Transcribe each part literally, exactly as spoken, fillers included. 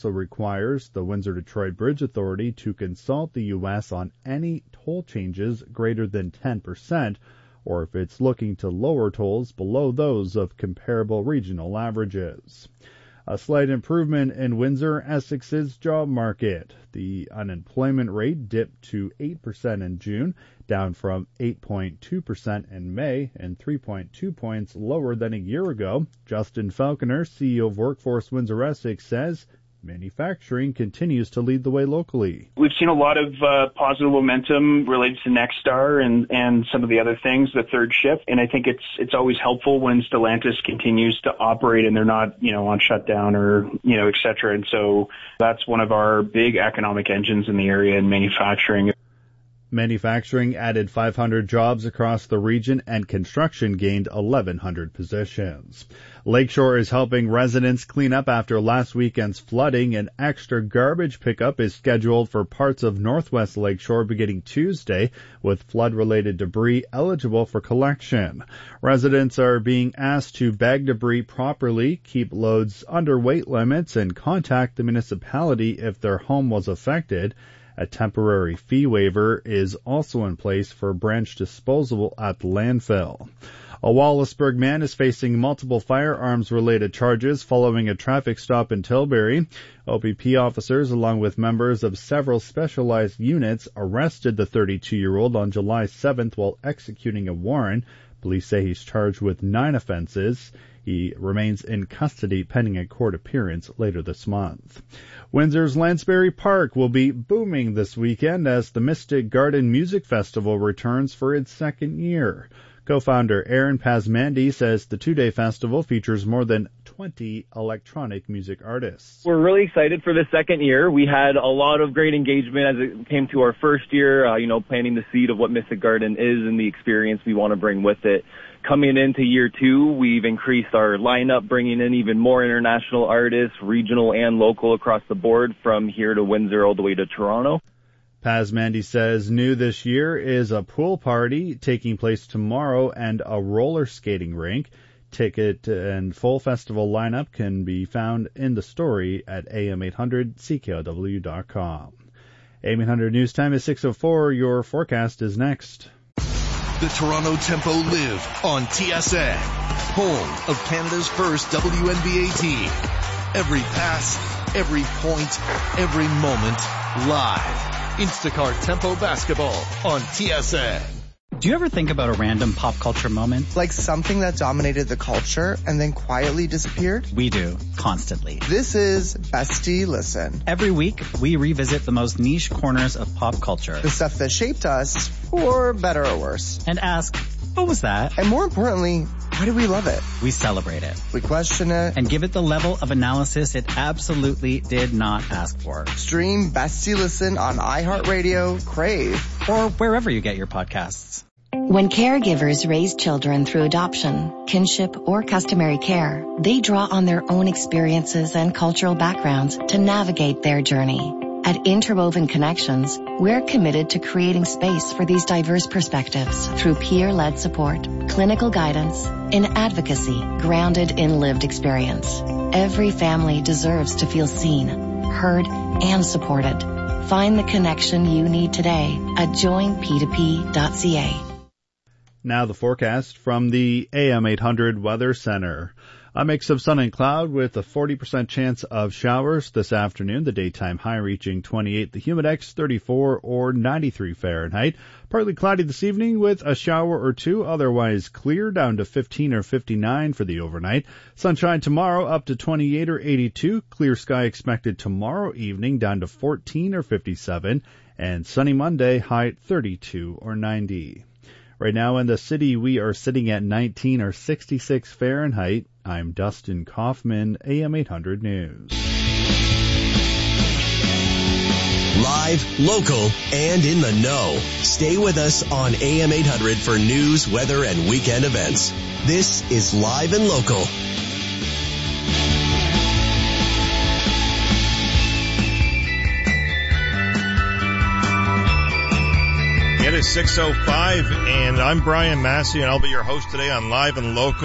also requires the Windsor-Detroit Bridge Authority to consult the U S on any toll changes greater than ten percent, or if it's looking to lower tolls below those of comparable regional averages. A slight improvement in Windsor-Essex's job market. The unemployment rate dipped to eight percent in June, down from eight point two percent in May and three point two points lower than a year ago. Justin Falconer, C E O of Workforce Windsor-Essex, says manufacturing continues to lead the way locally. We've seen a lot of uh, positive momentum related to Nexstar and, and some of the other things, the third shift. And I think it's it's always helpful when Stellantis continues to operate and they're not, you know, on shutdown or, you know, et cetera. And so that's one of our big economic engines in the area in manufacturing. Manufacturing added five hundred jobs across the region, and construction gained eleven hundred positions. Lakeshore is helping residents clean up after last weekend's flooding. An extra garbage pickup is scheduled for parts of Northwest Lakeshore beginning Tuesday, with flood-related debris eligible for collection. Residents are being asked to bag debris properly, keep loads under weight limits, and contact the municipality if their home was affected. A temporary fee waiver is also in place for branch disposal at the landfill. A Wallaceburg man is facing multiple firearms-related charges following a traffic stop in Tilbury. O P P officers, along with members of several specialized units, arrested the thirty-two-year-old on July seventh while executing a warrant. Police say he's charged with nine offenses. He remains in custody pending a court appearance later this month. Windsor's Lansbury Park will be booming this weekend as the Mystic Garden Music Festival returns for its second year. Co-founder Aaron Pasmandy says the two-day festival features more than twenty electronic music artists. We're really excited for the second year. We had a lot of great engagement as it came to our first year, uh, you know, planting the seed of what Mystic Garden is and the experience we want to bring with it. Coming into year two, we've increased our lineup, bringing in even more international artists, regional and local across the board, from here to Windsor all the way to Toronto. Pasmandy says new this year is a pool party taking place tomorrow and a roller skating rink. Ticket and full festival lineup can be found in the story at A M eight hundred C K O W dot com. A M eight hundred News Time is six oh four. Your forecast is next. The Toronto Tempo live on T S A, home of Canada's first W N B A team. Every pass, every point, every moment, live. Instacart Tempo Basketball on T S A. Do you ever think about a random pop culture moment? Like something that dominated the culture and then quietly disappeared? We do, constantly. This is Bestie Listen. Every week, we revisit the most niche corners of pop culture. The stuff that shaped us, for better or worse. And ask, what was that? And more importantly, why do we love it? We celebrate it. We question it. And give it the level of analysis it absolutely did not ask for. Stream Bestie Listen on iHeartRadio, Crave, or wherever you get your podcasts. When caregivers raise children through adoption, kinship, or customary care, they draw on their own experiences and cultural backgrounds to navigate their journey. At Interwoven Connections, we're committed to creating space for these diverse perspectives through peer-led support, clinical guidance, and advocacy grounded in lived experience. Every family deserves to feel seen, heard, and supported. Find the connection you need today at join p two p dot c a. Now the forecast from the A M eight hundred Weather Center. A mix of sun and cloud with a forty percent chance of showers this afternoon. The daytime high reaching twenty-eight. The humidex thirty-four or ninety-three Fahrenheit. Partly cloudy this evening with a shower or two. Otherwise clear, down to fifteen or fifty-nine for the overnight. Sunshine tomorrow up to twenty-eight or eighty-two. Clear sky expected tomorrow evening, down to fourteen or fifty-seven. And sunny Monday, high thirty-two or ninety. Right now in the city, we are sitting at nineteen or sixty-six Fahrenheit. I'm Dustin Kaufman, A M eight hundred News. Live, local, and in the know. Stay with us on A M eight hundred for news, weather, and weekend events. This is Live and Local. It is six oh five, and I'm Brian Massey, and I'll be your host today on Live and Local.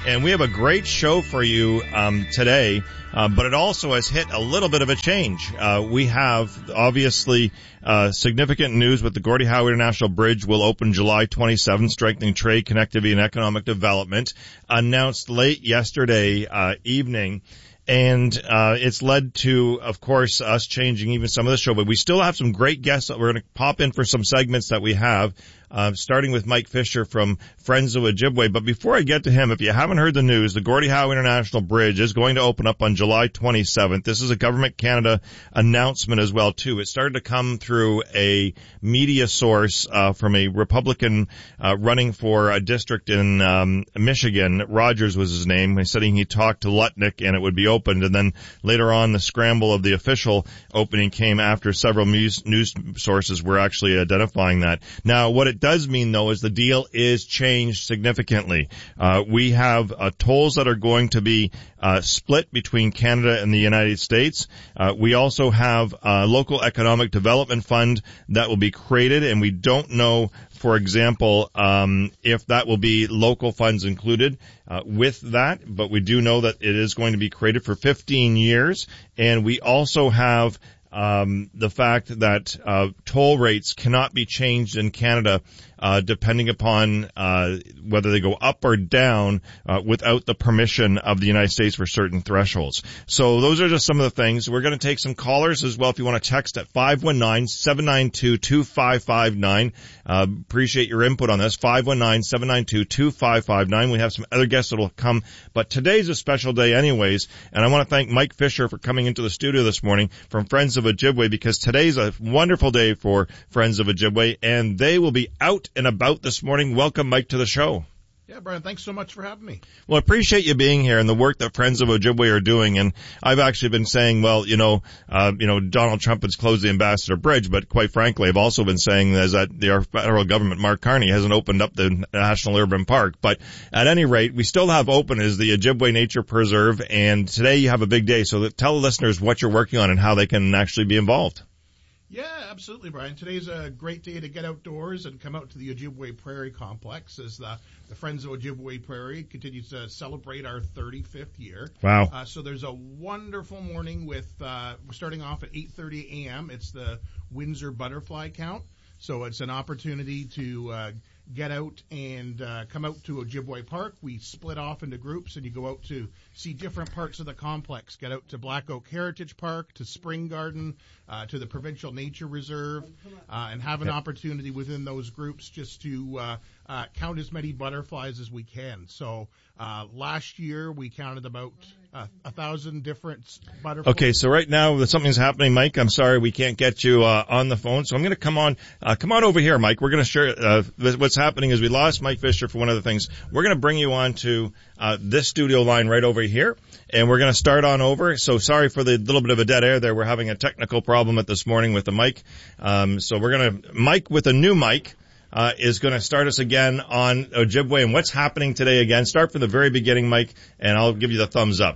And we have a great show for you um, today, uh, but it also has hit a little bit of a change. Uh, we have, obviously, uh, significant news with the Gordie Howe International Bridge will open July twenty-seventh, strengthening trade, connectivity, and economic development, announced late yesterday uh, evening. And uh it's led to, of course, us changing even some of the show. But we still have some great guests that we're going to pop in for some segments that we have, uh, starting with Mike Fisher from Friends of Ojibwe. But before I get to him, if you haven't heard the news, the Gordie Howe International Bridge is going to open up on July twenty-seventh. This is a Government Canada announcement as well, too. It started to come through a media source uh from a Republican uh running for a district in um Michigan. Rogers was his name. He said he talked to Lutnick and it would be opened, and then later on the scramble of the official opening came after several news, news sources were actually identifying that. Now, what it does mean, though, is the deal is changed significantly. Uh, we have uh, tolls that are going to be uh, split between Canada and the United States. Uh, we also have a local economic development fund that will be created, and we don't know, for example, um, if that will be local funds included uh, with that, but we do know that it is going to be created for fifteen years, and we also have um, the fact that uh, toll rates cannot be changed in Canada uh, depending upon uh, whether they go up or down uh, without the permission of the United States for certain thresholds. So those are just some of the things. We're going to take some callers as well. If you want to text at five one nine, seven nine two, two five five nine. Uh, appreciate your input on this. five one nine, seven nine two, two five five nine. We have some other guests that will come, but today's a special day anyways, and I want to thank Mike Fisher for coming into the studio this morning from Friends of Ojibwe, because today's a wonderful day for Friends of Ojibwe, and they will be out and about this morning. Welcome, Mike, to the show. Yeah, Brian, thanks so much for having me. Well, I appreciate you being here and the work that Friends of Ojibwe are doing. And I've actually been saying, well, you know, uh, you know, Donald Trump has closed the Ambassador Bridge, but quite frankly, I've also been saying is that the, our federal government, Mark Carney, hasn't opened up the National Urban Park. But at any rate, we still have open is the Ojibwe Nature Preserve, and today you have a big day. So that, tell the listeners what you're working on and how they can actually be involved. Yeah, absolutely, Brian. Today's a great day to get outdoors and come out to the Ojibwe Prairie Complex as the, the Friends of Ojibwe Prairie continues to celebrate our thirty-fifth year. Wow. Uh, so there's a wonderful morning with, uh, we're starting off at eight thirty a.m. It's the Windsor Butterfly Count. So it's an opportunity to uh, get out and uh, come out to Ojibwe Park. We split off into groups, and you go out to see different parts of the complex. Get out to Black Oak Heritage Park, to Spring Garden, uh, to the Provincial Nature Reserve, uh, and have an yep. opportunity within those groups just to uh, uh, count as many butterflies as we can. So uh, last year we counted about uh, a thousand different butterflies. Okay, so right now something's happening, Mike. I'm sorry we can't get you uh, on the phone, so I'm going to come on. Uh, come on over here, Mike. We're going to share uh, what's happening is we lost Mike Fisher for one of the things. We're going to bring you on to uh, this studio line right over here, and we're going to start on over. So sorry for the little bit of a dead air there. We're having a technical problem at this morning with the mic. Um, so we're going to, Mike with a new mic, uh, is going to start us again on Ojibwe and what's happening today again. Start from the very beginning, Mike, and I'll give you the thumbs up.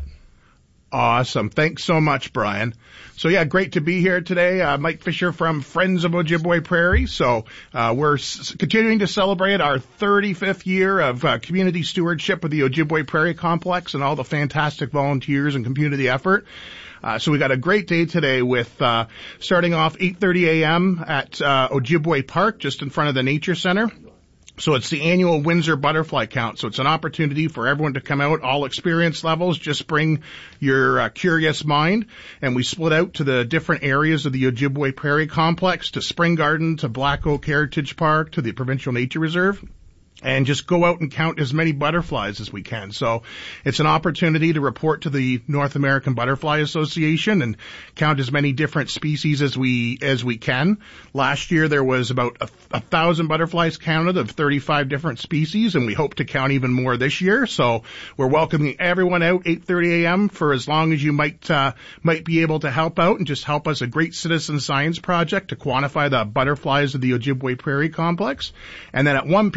Awesome. Thanks so much, Brian. So yeah, great to be here today. Uh, Mike Fisher from Friends of Ojibwe Prairie. So, uh, we're s- continuing to celebrate our thirty-fifth year of uh, community stewardship with the Ojibwe Prairie Complex and all the fantastic volunteers and community effort. Uh, so we got a great day today with, uh, starting off eight thirty a.m. at, uh, Ojibwe Park, just in front of the Nature Center. So it's the annual Windsor Butterfly Count. So it's an opportunity for everyone to come out, all experience levels. Just bring your uh, curious mind. And we split out to the different areas of the Ojibwe Prairie Complex, to Spring Garden, to Black Oak Heritage Park, to the Provincial Nature Reserve. And just go out and count as many butterflies as we can. So it's an opportunity to report to the North American Butterfly Association and count as many different species as we as we can. Last year there was about a, a thousand butterflies counted of thirty-five different species, and we hope to count even more this year. So we're welcoming everyone out eight thirty a.m. for as long as you might uh, might be able to help out and just help us a great citizen science project to quantify the butterflies of the Ojibwe Prairie Complex. And then at one p.m. we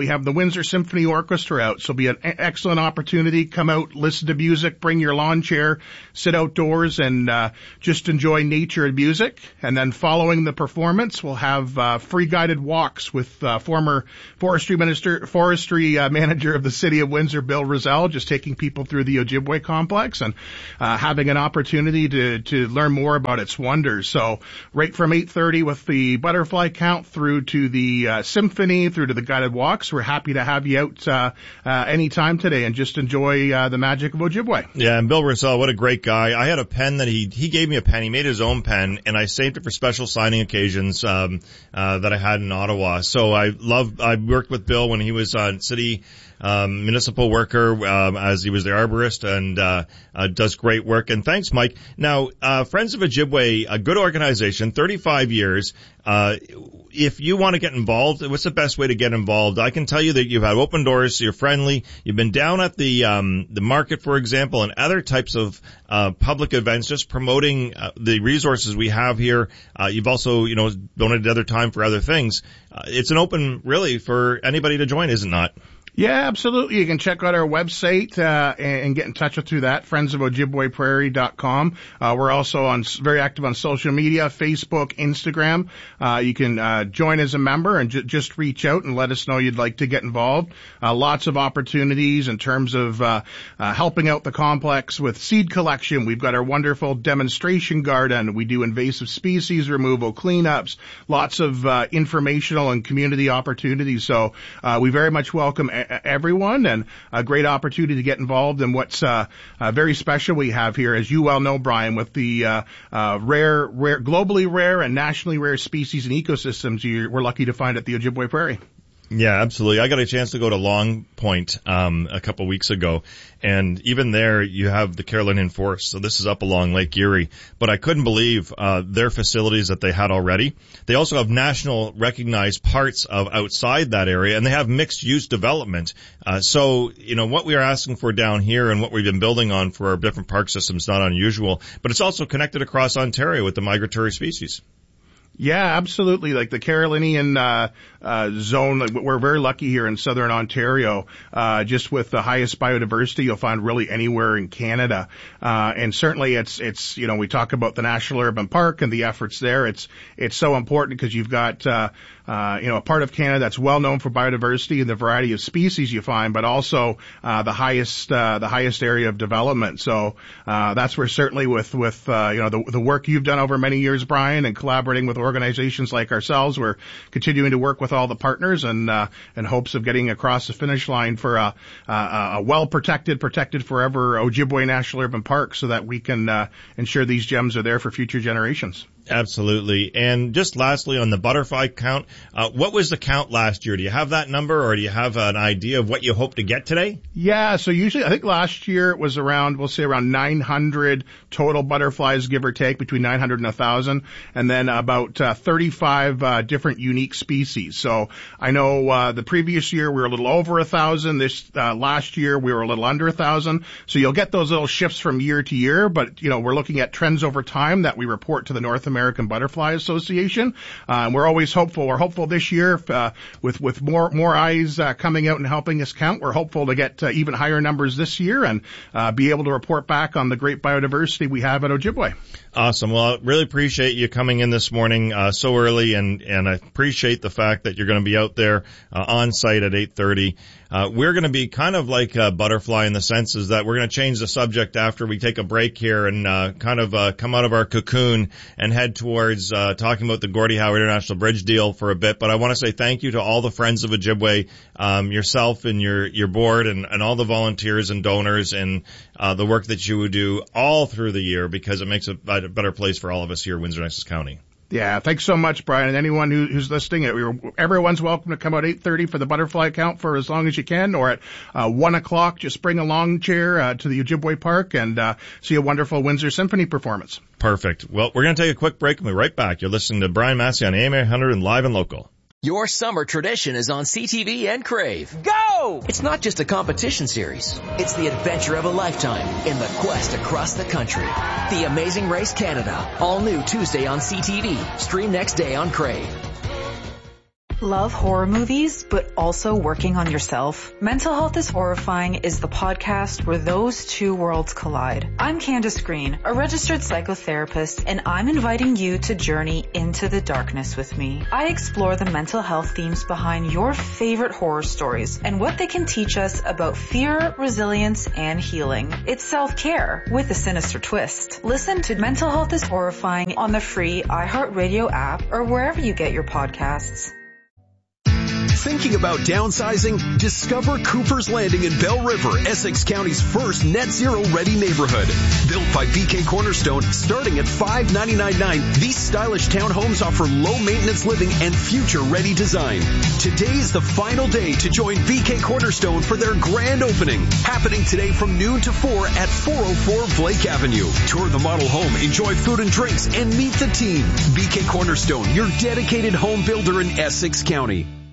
we have the Windsor Symphony Orchestra out, so it'll be an excellent opportunity. Come out, listen to music, bring your lawn chair, sit outdoors, and uh, just enjoy nature and music. And then following the performance, we'll have uh, free guided walks with uh, former forestry minister, forestry uh, manager of the city of Windsor, Bill Rozelle, just taking people through the Ojibwe complex and uh, having an opportunity to to learn more about its wonders. So right from eight thirty with the butterfly count through to the uh, symphony, through to the guided walks. We're happy to have you out uh, uh, anytime today and just enjoy uh, the magic of Ojibwe. Yeah, and Bill Rozelle, what a great guy. I had a pen that he he gave me a pen. He made his own pen, and I saved it for special signing occasions um, uh, that I had in Ottawa. So I love. I worked with Bill when he was on city. Um, municipal worker, um, as he was the arborist, and, uh, uh, does great work. And thanks, Mike. Now, uh, Friends of Ojibwe, a good organization, thirty-five years. Uh, if you want to get involved, what's the best way to get involved? I can tell you that you've had open doors, you're friendly, you've been down at the, um, the market, for example, and other types of, uh, public events, just promoting, uh, the resources we have here. Uh, you've also, you know, donated other time for other things. Uh, it's an open, really, for anybody to join, is it not? Yeah, absolutely. You can check out our website uh, and, and get in touch with through that, friends of ojibwe prairie dot com. Uh, we're also on very active on social media, Facebook, Instagram. Uh, you can uh, join as a member and ju- just reach out and let us know you'd like to get involved. Uh, lots of opportunities in terms of uh, uh, helping out the complex with seed collection. We've got our wonderful demonstration garden. We do invasive species removal, cleanups, lots of uh, informational and community opportunities. So uh, we very much welcome everyone, and a great opportunity to get involved in what's uh, uh, very special we have here, as you well know, Brian, with the uh, uh, rare, rare, globally rare and nationally rare species and ecosystems you're, we're lucky to find at the Ojibwe Prairie. Yeah, absolutely. I got a chance to go to Long Point um a couple weeks ago, and even there you have the Carolinian Forest. So this is up along Lake Erie, but I couldn't believe uh their facilities that they had already. They also have national recognized parts of outside that area, and they have mixed use development. Uh so, you know, what we are asking for down here and what we've been building on for our different park systems, not unusual, but it's also connected across Ontario with the migratory species. Yeah, absolutely. Like the Carolinian uh, uh, zone, like we're very lucky here in southern Ontario, uh, just with the highest biodiversity you'll find really anywhere in Canada. Uh, and certainly it's, it's, you know, we talk about the National Urban Park and the efforts there. It's, it's so important because you've got, uh, uh, you know, a part of Canada that's well known for biodiversity and the variety of species you find, but also, uh, the highest, uh, the highest area of development. So, uh, that's where certainly with, with, uh, you know, the, the work you've done over many years, Brian, and collaborating with organizations like ourselves, we're continuing to work with all the partners and, uh, in hopes of getting across the finish line for a, a, a well-protected, protected forever Ojibwe National Urban Park so that we can, uh, ensure these gems are there for future generations. Absolutely. And just lastly on the butterfly count, uh, what was the count last year? Do you have that number, or do you have an idea of what you hope to get today? Yeah, so usually I think last year it was around, we'll say around nine hundred total butterflies, give or take, between nine hundred and one thousand, and then about uh, thirty-five uh, different unique species. So I know uh, the previous year we were a little over one thousand. This uh, last year we were a little under one thousand. So you'll get those little shifts from year to year, but you know, we're looking at trends over time that we report to the North American American Butterfly Association. Uh, and we're always hopeful. We're hopeful this year, uh, with, with more, more eyes, uh, coming out and helping us count. We're hopeful to get uh, even higher numbers this year and, uh, be able to report back on the great biodiversity we have at Ojibwe. Awesome. Well, I really appreciate you coming in this morning, uh, so early, and, and I appreciate the fact that you're going to be out there, uh, on site at eight thirty. Uh, we're going to be kind of like a butterfly in the sense is that we're going to change the subject after we take a break here and, uh, kind of, uh, come out of our cocoon and head towards, uh, talking about the Gordie Howe International Bridge deal for a bit. But I want to say thank you to all the friends of Ojibwe, um, yourself and your, your board and, and all the volunteers and donors and, uh, the work that you would do all through the year, because it makes a, a better place for all of us here in Windsor-Essex County. Yeah, thanks so much, Brian. And anyone who, who's listening, everyone's welcome to come out eight thirty for the butterfly count for as long as you can, or at uh, one o'clock, just bring a lawn chair uh, to the Ojibwe Park and uh, see a wonderful Windsor Symphony performance. Perfect. Well, we're going to take a quick break and we'll be right back. You're listening to Brian Massey on A M eight hundred and Live and Local. Your summer tradition is on C T V and Crave. Go! It's not just a competition series. It's the adventure of a lifetime in the quest across the country. The Amazing Race Canada. All new Tuesday on C T V. Stream next day on Crave. Love horror movies, but also working on yourself? Mental Health is Horrifying is the podcast where those two worlds collide. I'm Candace Green, a registered psychotherapist, and I'm inviting you to journey into the darkness with me. I explore the mental health themes behind your favorite horror stories and what they can teach us about fear, resilience, and healing. It's self-care with a sinister twist. Listen to Mental Health is Horrifying on the free iHeartRadio app or wherever you get your podcasts. Thinking about downsizing? Discover Cooper's Landing in Bell River, Essex County's first net zero ready neighborhood. Built by B K Cornerstone, starting at five ninety-nine nine, these stylish townhomes offer low maintenance living and future ready design. Today is the final day to join B K Cornerstone for their grand opening, happening today from noon to four at four oh four Blake Avenue. Tour the model home, enjoy food and drinks, and meet the team. B K Cornerstone, your dedicated home builder in Essex County.